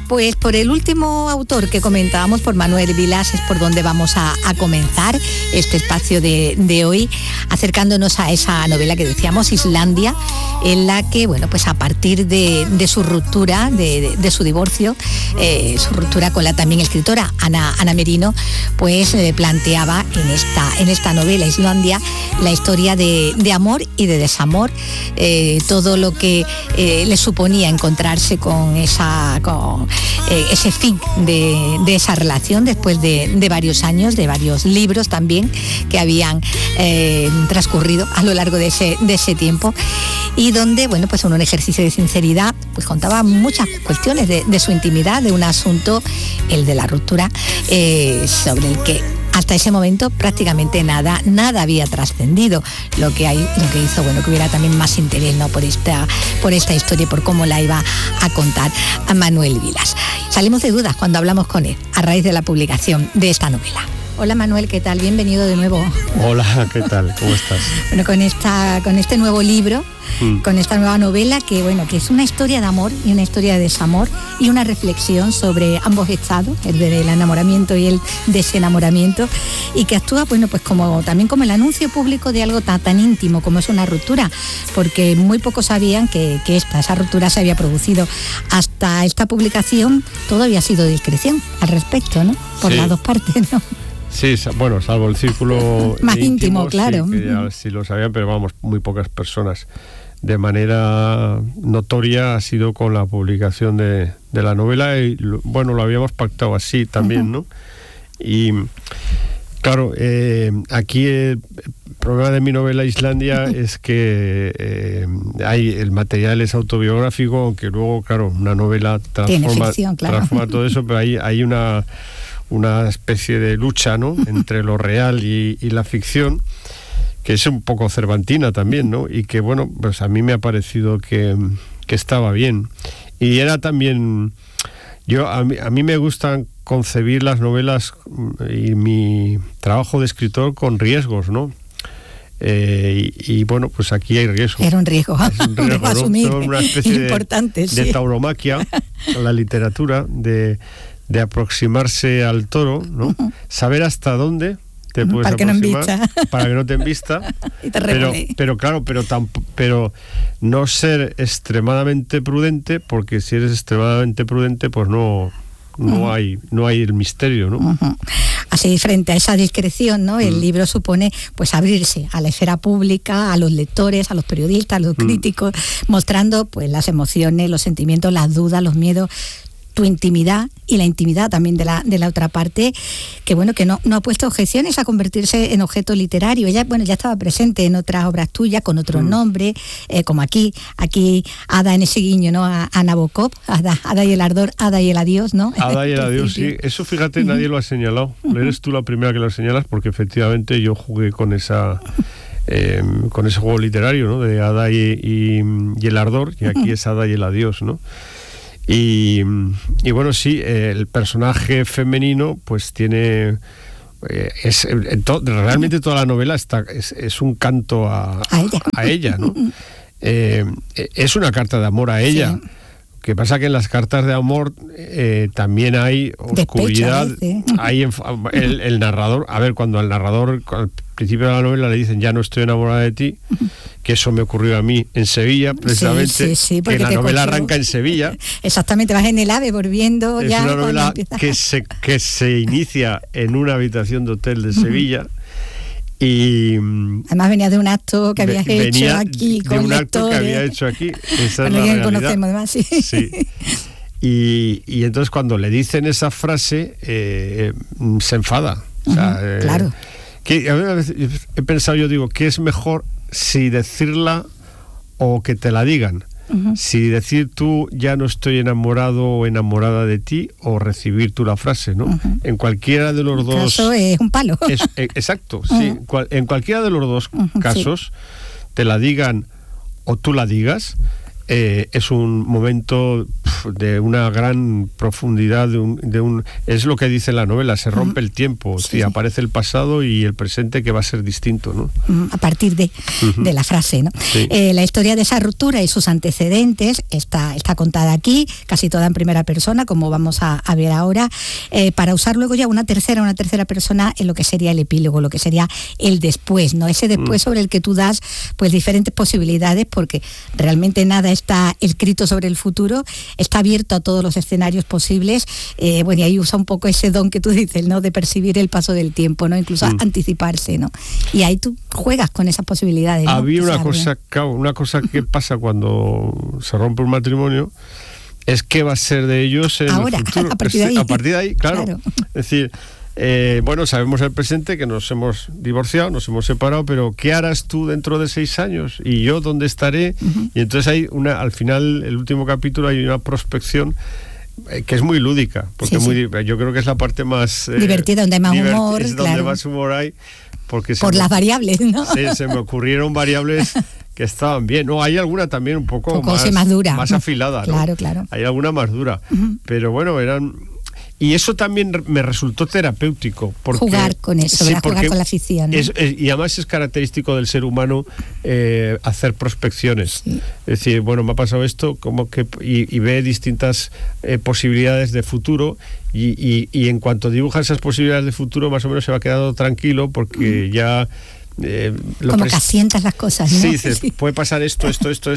Pues por el último autor que comentábamos, por Manuel Vilas, es por donde vamos a comenzar este espacio de hoy, acercándonos a esa novela que decíamos, Islandia, en la que, bueno, pues a partir de su ruptura, de su divorcio, su ruptura con la también escritora Ana Merino, pues planteaba en esta novela, Islandia, la historia de amor y de desamor, todo lo que le suponía encontrarse con ese fin de esa relación después de varios años, de varios libros también que habían transcurrido a lo largo de ese tiempo, y donde, bueno, pues en un ejercicio de sinceridad, pues contaba muchas cuestiones de su intimidad, de un asunto, el de la ruptura, sobre el que hasta ese momento prácticamente nada había trascendido, lo que hizo, bueno, que hubiera también más interés, ¿no?, por esta historia y por cómo la iba a contar a Manuel Vilas. Salimos de dudas cuando hablamos con él a raíz de la publicación de esta novela. Hola Manuel, ¿qué tal? Bienvenido de nuevo. Hola, ¿qué tal? ¿Cómo estás? Bueno, con este nuevo libro, con esta nueva novela que, bueno, que es una historia de amor y una historia de desamor y una reflexión sobre ambos estados, el del enamoramiento y el desenamoramiento, y que actúa, bueno, pues también como el anuncio público de algo tan íntimo como es una ruptura, porque muy pocos sabían que esa ruptura se había producido. Hasta esta publicación todo había sido discreción al respecto, ¿no? Por las dos partes, ¿no? Sí, bueno, salvo el círculo más íntimo, claro. Sí, que ya sí lo sabían, pero vamos, muy pocas personas. De manera notoria ha sido con la publicación de la novela y, bueno, lo habíamos pactado así también, ¿no? Y, claro, aquí el problema de mi novela Islandia es que el material es autobiográfico, aunque luego, claro, una novela transforma todo eso, pero hay una especie de lucha, ¿no?, entre lo real y la ficción, que es un poco cervantina también, ¿no? Y que, bueno, pues a mí me ha parecido que estaba bien. Y era también... a mí me gustan concebir las novelas y mi trabajo de escritor con riesgos, ¿no? Y bueno, pues aquí hay riesgo. Era un riesgo, ¿no? Asumir, una especie importante, de tauromaquia, la literatura, de aproximarse al toro, ¿no? Saber hasta dónde te puedes aproximar para que no te embista, y te pero claro, pero no ser extremadamente prudente, porque si eres extremadamente prudente, pues no hay el misterio, ¿no? Así, frente a esa discreción, ¿no? El libro supone, pues, abrirse a la esfera pública, a los lectores, a los periodistas, a los críticos, mostrando, pues, las emociones, los sentimientos, las dudas, los miedos, tu intimidad y la intimidad también de la otra parte, que, bueno, que no ha puesto objeciones a convertirse en objeto literario. Ella, bueno, ya estaba presente en otras obras tuyas con otro nombre, como aquí Ada, en ese guiño, ¿no?, a Nabokov, Ada y el ardor, Ada y el adiós, ¿no? Ada y el adiós, sí. Eso, fíjate, nadie lo ha señalado. Eres tú la primera que lo señalas, porque efectivamente yo jugué con esa... con ese juego literario, ¿no?, de Ada y el ardor, y aquí es Ada y el adiós, ¿no? Y bueno, sí, el personaje femenino pues tiene... realmente toda la novela es un canto a ella, ¿no? Es una carta de amor a ella. Sí. Lo que pasa que en las cartas de amor también hay oscuridad. Hay el narrador, a ver, cuando al narrador al principio de la novela le dicen ya no estoy enamorada de ti, que eso me ocurrió a mí en Sevilla, precisamente, sí, que la novela arranca en Sevilla. Exactamente, vas en el AVE volviendo. Es una novela que se inicia en una habitación de hotel de Sevilla. Y además venía de un acto que habías hecho aquí con de un lectores. Acto que había hecho aquí. Esa con es la realidad. Conocemos, además, sí. Sí. Y entonces cuando le dicen esa frase se enfada. O sea, claro. Que a veces he pensado, yo digo, ¿qué es mejor si decirla o que te la digan? Si decir tú ya no estoy enamorado o enamorada de ti, o recibir tú la frase, ¿no? En cualquiera de los dos caso es un palo. Exacto, sí. En cualquiera de los dos casos, te la digan o tú la digas, es un momento de una gran profundidad, es lo que dice la novela, se rompe el tiempo, sí, aparece el pasado y el presente que va a ser distinto, ¿no? A partir de la frase, ¿no? Sí. La historia de esa ruptura y sus antecedentes está contada aquí, casi toda en primera persona, como vamos a ver ahora, para usar luego ya una tercera persona en lo que sería el epílogo, lo que sería el después, ¿no? Ese después sobre el que tú das pues diferentes posibilidades, porque realmente nada está escrito sobre el futuro, está abierto a todos los escenarios posibles, bueno, y ahí usa un poco ese don que tú dices, ¿no? De percibir el paso del tiempo, ¿no? Incluso anticiparse, ¿no? Y ahí tú juegas con esas posibilidades, ¿no? Había una cosa que pasa cuando se rompe un matrimonio, es qué va a ser de ellos en ahora, el futuro. A partir de ahí, claro. Es decir, bueno, sabemos el presente, que nos hemos divorciado, nos hemos separado, pero ¿qué harás tú dentro de 6 años? ¿Y yo dónde estaré? Y entonces hay al final, el último capítulo, hay una prospección que es muy lúdica, porque yo creo que es la parte más divertida, donde hay más humor, es donde más humor hay, porque por las variables, ¿no? Sí, se me ocurrieron variables que estaban bien. No, hay alguna también un poco más dura, más afilada, ¿no? Claro. Hay alguna más dura, pero bueno, eran... Y eso también me resultó terapéutico. Porque, jugar con eso, jugar con la ficción, ¿no? Y además es característico del ser humano hacer prospecciones. Sí. Es decir, bueno, me ha pasado esto, como que y ve distintas posibilidades de futuro y en cuanto dibuja esas posibilidades de futuro, más o menos se va quedando tranquilo porque ya... como que asientas las cosas, ¿no? Sí, dices, puede pasar esto,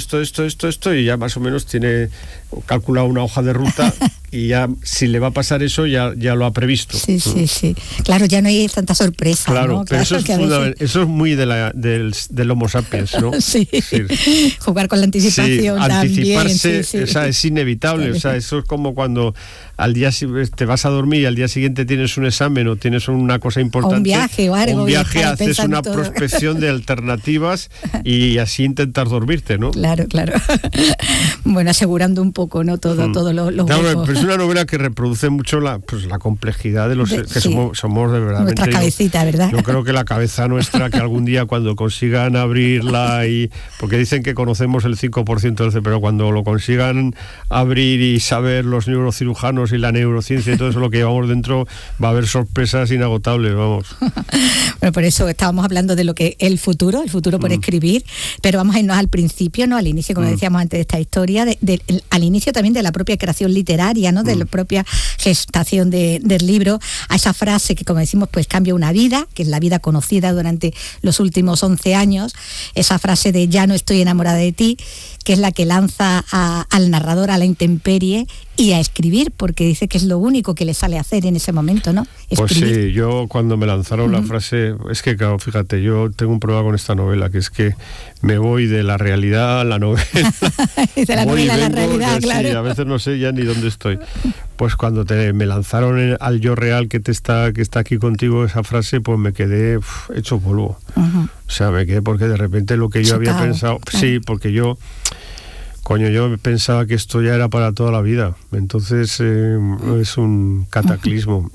y ya más o menos tiene calculado una hoja de ruta y ya si le va a pasar eso ya lo ha previsto. Sí. Claro, ya no hay tanta sorpresa, claro, ¿no? Pero claro, eso es muy del Homo sapiens, ¿no? Sí. Jugar con la anticipación también. Anticiparse, o sea, es inevitable, claro. O sea, eso es como cuando al día te vas a dormir y al día siguiente tienes un examen o tienes una cosa importante. O un viaje o algo. Haces una prospección de alternativas y así intentar dormirte, ¿no? Claro. Bueno, asegurando un poco, ¿no? Todo lo claro, pero es una novela que reproduce mucho la complejidad de los que somos de verdad. Nuestra cabecita, ¿verdad? Yo creo que la cabeza nuestra, que algún día cuando consigan abrirla porque dicen que conocemos el 5% del cerebro, cuando lo consigan abrir y saber los neurocirujanos y la neurociencia y todo eso lo que llevamos dentro, va a haber sorpresas inagotables, vamos. Bueno, por eso estábamos hablando de lo que el futuro por escribir, pero vamos a irnos al principio, ¿no? Al inicio, como decíamos antes de esta historia, al inicio también de la propia creación literaria, ¿no? De la propia gestación del libro, a esa frase que, como decimos, pues cambia una vida, que es la vida conocida durante los últimos 11 años, esa frase de ya no estoy enamorada de ti, que es la que lanza al narrador a la intemperie y a escribir, porque dice que es lo único que le sale a hacer en ese momento, ¿no? Escribir. Pues sí, yo cuando me lanzaron la frase, es que claro, fíjate, yo tengo un problema con esta novela, que es que me voy de la realidad a la novela. De la novela a la realidad, claro. Sí, a veces no sé ya ni dónde estoy. Pues cuando me lanzaron al yo real que está aquí contigo, esa frase, pues me quedé hecho polvo. O sea, me quedé porque de repente lo que yo había pensado, claro. Sí, porque yo pensaba que esto ya era para toda la vida. Entonces es un cataclismo.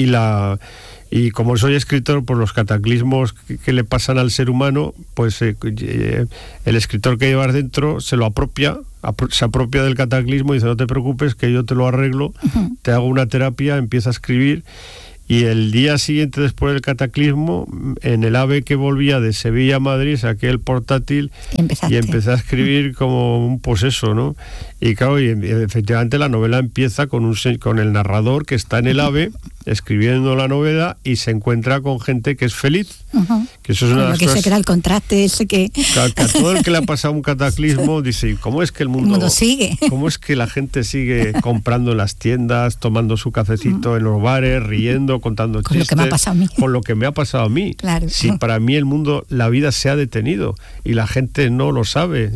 Y como soy escritor, por los cataclismos que le pasan al ser humano, pues el escritor que llevas dentro se apropia del cataclismo y dice, no te preocupes, que yo te lo arreglo, te hago una terapia, empieza a escribir. Y el día siguiente, después del cataclismo, en el AVE que volvía de Sevilla a Madrid, saqué el portátil y empecé a escribir como un poseso, ¿no? Y claro, y efectivamente la novela empieza con el narrador que está en el AVE escribiendo la novela y se encuentra con gente que es feliz. Que eso es una de las cosas que se crea el contraste ese que... Claro, que a todo el que le ha pasado un cataclismo dice, ¿cómo es que el mundo sigue? ¿Cómo es que la gente sigue comprando en las tiendas, tomando su cafecito en los bares, riendo, contando chistes? Con lo que me ha pasado a mí. Con lo que me ha pasado a mí. Claro. Si para mí el mundo, la vida se ha detenido y la gente no lo sabe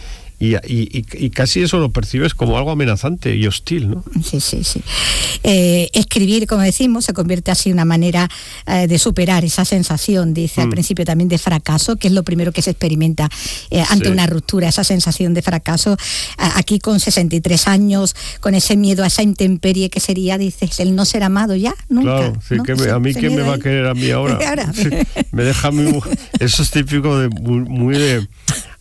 y casi eso lo percibes como algo amenazante y hostil, ¿no? Sí. Escribir, como decimos, se convierte así en una manera de superar esa sensación, dice al principio también, de fracaso, que es lo primero que se experimenta ante una ruptura, esa sensación de fracaso. Aquí con 63 años, con ese miedo a esa intemperie que sería, dices, el no ser amado ya, nunca. Claro, sí, ¿no? A mí ¿quién me va a querer a mí ahora? Sí, me deja a mí, eso es típico de muy de...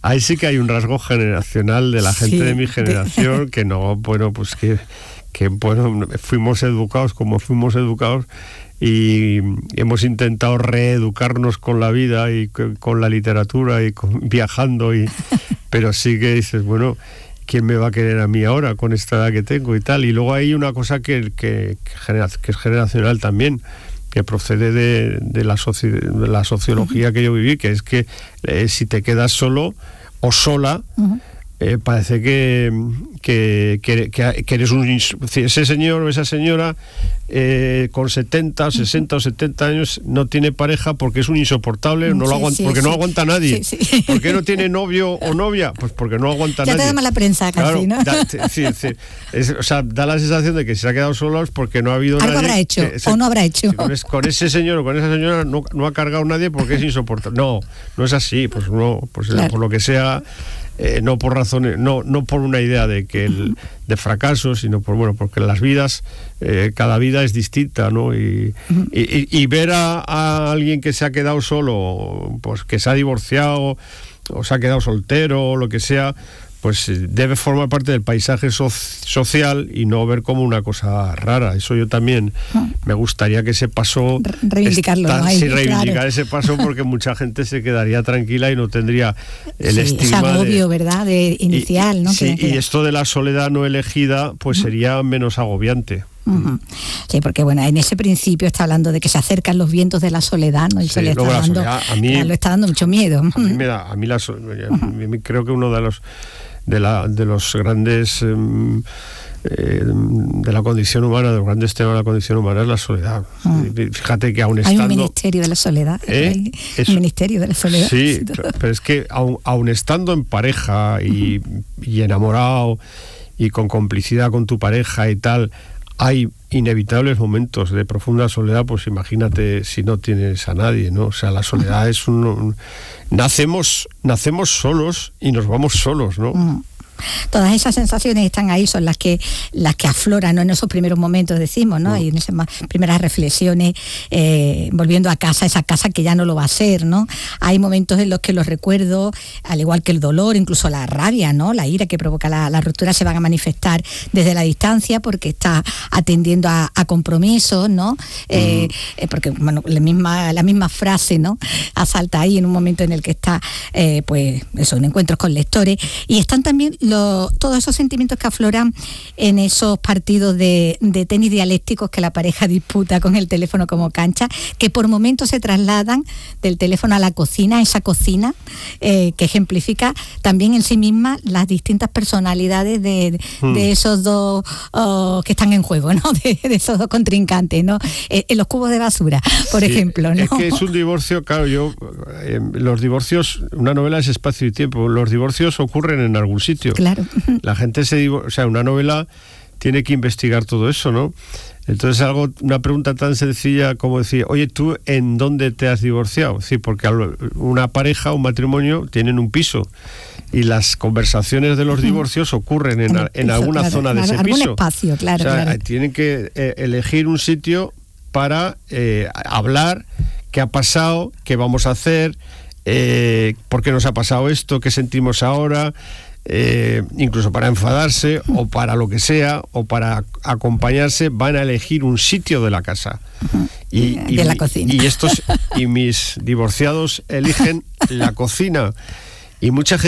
ahí sí que hay un rasgo generacional de la gente de mi generación que no, bueno, pues que bueno, fuimos educados como fuimos educados y hemos intentado reeducarnos con la vida y con la literatura y viajando, pero sí que dices, bueno, ¿quién me va a querer a mí ahora con esta edad que tengo y tal? Y luego hay una cosa que es generacional también, que procede de la sociología que yo viví, que es que si te quedas solo o sola, parece que eres ese señor o esa señora con 70, 60 o 70 años no tiene pareja porque es un insoportable, no lo aguanta, porque no aguanta a nadie. ¿Por qué no tiene novio o novia? Pues porque no aguanta a nadie. Ya te da mala prensa casi, claro, ¿no? O sea, da la sensación de que se ha quedado solo porque no ha habido algo nadie. Habrá hecho o no habrá hecho. Con ese señor o con esa señora no ha cargado nadie porque es insoportable. No es así, pues no, pues claro. Por lo que sea. No por razones, no por una idea de fracaso, sino porque las vidas, cada vida es distinta, ¿no? Y ver a alguien que se ha quedado solo, pues que se ha divorciado o se ha quedado soltero o lo que sea, pues debe formar parte del paisaje social y no ver como una cosa rara. Eso yo también me gustaría que ese paso... Reivindicarlo, ¿no? Reivindicar claro. ese paso, porque mucha gente se quedaría tranquila y no tendría el estigma... Ese agobio, ¿verdad? Inicial, ¿no? Sí, y esto de la soledad no elegida, pues sería menos agobiante. Sí, porque bueno, en ese principio está hablando de que se acercan los vientos de la soledad, ¿no? Y se le está dando, lo está dando mucho miedo. Creo que uno de los grandes de la condición humana, de los grandes temas de la condición humana es la soledad. Fíjate que aún estando... Hay un ministerio de la soledad. Hay un ministerio de la soledad. Sí, pero es que aún estando en pareja y enamorado y con complicidad con tu pareja y tal, hay inevitables momentos de profunda soledad. Pues imagínate si no tienes a nadie, ¿no? O sea, la soledad es nacemos solos y nos vamos solos, ¿no? Todas esas sensaciones están ahí, son las que afloran, ¿no? En esos primeros momentos, decimos, ¿no? Y en esas primeras reflexiones, volviendo a casa, esa casa que ya no lo va a ser, ¿no? Hay momentos en los que los recuerdos, al igual que el dolor, incluso la rabia, ¿no? La ira que provoca la ruptura, se van a manifestar desde la distancia porque está atendiendo a compromisos, ¿no? Porque, bueno, la misma frase, ¿no? Asalta ahí en un momento en el que está, pues, eso, en encuentros con lectores. Y están también todos esos sentimientos que afloran en esos partidos de tenis dialécticos que la pareja disputa con el teléfono como cancha, que por momentos se trasladan del teléfono a la cocina, esa cocina que ejemplifica también en sí misma las distintas personalidades de esos dos que están en juego, ¿no? De esos dos contrincantes, ¿no? En los cubos de basura, por ejemplo, ¿no? Es que es un divorcio, claro, los divorcios, una novela es espacio y tiempo, los divorcios ocurren en algún sitio. Claro. La gente o sea, una novela tiene que investigar todo eso, ¿no? Entonces una pregunta tan sencilla como decir, oye, ¿tú en dónde te has divorciado? Sí, porque una pareja, un matrimonio, tienen un piso y las conversaciones de los divorcios ocurren en alguna zona de ese piso. Algún espacio, claro. O sea, claro. Tienen que elegir un sitio para hablar qué ha pasado, qué vamos a hacer, por qué nos ha pasado esto, qué sentimos ahora... incluso para enfadarse o para lo que sea o para acompañarse, van a elegir un sitio de la casa de la cocina. Y mis divorciados eligen la cocina, y mucha gente